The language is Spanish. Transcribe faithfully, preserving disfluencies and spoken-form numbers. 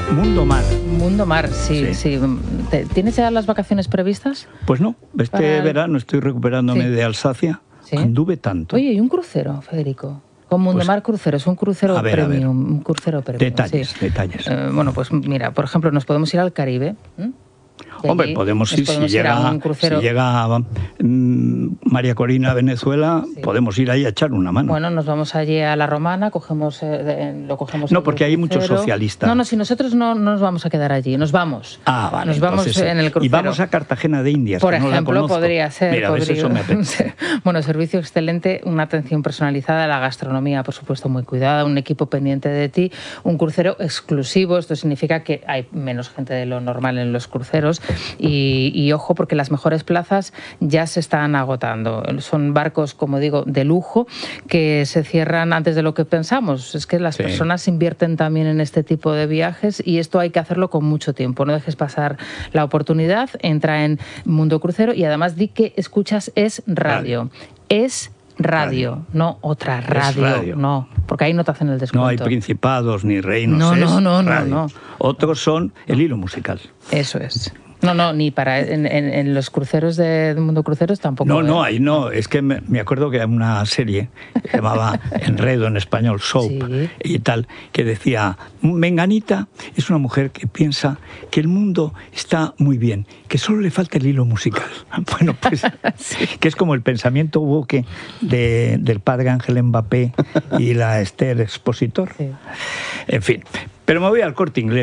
Mundo Mar. Mundo Mar, sí, Sí. sí. ¿Te- ¿Tienes ya las vacaciones previstas? Pues no, este Para el- verano estoy recuperándome Sí. de Alsacia. Sí. Anduve tanto. Oye, ¿y un crucero, Federico? Con Mundo Pues, Mar Cruceros, un crucero a ver, a ver. premium, un crucero premium. Detalles, sí. detalles. Eh, bueno, pues mira, por ejemplo, nos podemos ir al Caribe. ¿m? Y Hombre, allí podemos nos ir, podemos si, ir a llega, un crucero. si llega mm, María Corina a Venezuela, Sí. podemos ir ahí a echar una mano. Bueno, nos vamos allí a la Romana, cogemos, eh, de- lo cogemos. No, allí porque el hay mucho crucero. socialista. No, no, si nosotros no, no nos vamos a quedar allí, nos vamos. Ah, vale. Nos vamos entonces, en el crucero. Y vamos a Cartagena de Indias, Por que no la ejemplo, conozco. podría ser. Mira, ves, podría- eso me apetece. Bueno, servicio excelente, una atención personalizada, la gastronomía, por supuesto, muy cuidada, un equipo pendiente de ti, un crucero exclusivo. Esto significa que hay menos gente de lo normal en los cruceros. Y, y ojo, porque las mejores plazas ya se están agotando. Son barcos, como digo, de lujo, que se cierran antes de lo que pensamos. Es que las Sí. personas invierten también en este tipo de viajes y esto hay que hacerlo con mucho tiempo. No dejes pasar la oportunidad. Entra en Mundo Crucero y además di que escuchas es radio. Es radio, Radio. no otra radio. radio. No, porque ahí no te hacen el descuento. No hay principados ni reinos. No, es no, no, no, radio. no. Otros son el hilo musical. Eso es. No, no, ni para en, en- en los cruceros de, de Mundo Cruceros tampoco. No, ¿eh? no, ahí no. Es que me, me acuerdo que había una serie que se llamaba Enredo en español, Soap, Sí. y tal, que decía, Menganita es una mujer que piensa que el mundo está muy bien, que solo le falta el hilo musical. Bueno, pues, que es como el pensamiento woke de, del padre Ángel Mbappé y la Esther Expositor. Sí. En fin, pero me voy al Corte Inglés.